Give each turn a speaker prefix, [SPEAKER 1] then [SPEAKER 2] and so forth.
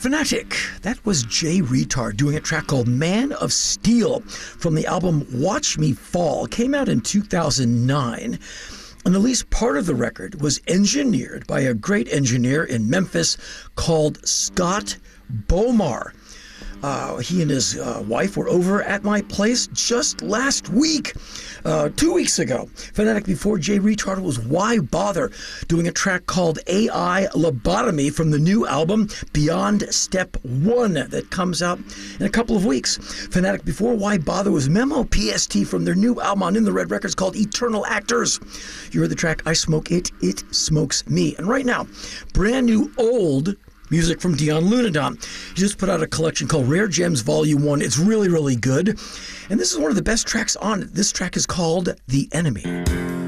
[SPEAKER 1] Fanatic. That was Jay Retard doing a track called Man of Steel from the album Watch Me Fall. Came out in 2009. And at least part of the record was engineered by a great engineer in Memphis called Scott Bomar. He and his wife were over at my place just last week, 2 weeks ago. Fanatic before Jay Retard was Why Bother, doing a track called AI Lobotomy from the new album Beyond Step 1 that comes out in a couple of weeks. Fanatic before Why Bother was Memo PST from their new album on In the Red Records called Eternal Actors. You heard the track I Smoke It, It Smokes Me. And right now, brand new old music from Dion Lunadon. He just put out a collection called Rare Gems Volume 1. It's really, really good. And this is one of the best tracks on it. This track is called The Enemy.